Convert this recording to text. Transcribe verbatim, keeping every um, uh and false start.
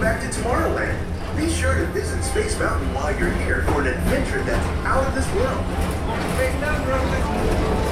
back to Tomorrowland. Be sure to visit Space Mountain while you're here for an adventure that's out of this world.